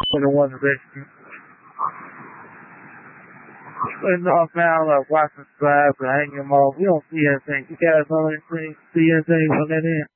the one direction. But North now, like watching subscribe and hanging them off. We don't see anything. You guys know anything? See anything from that end?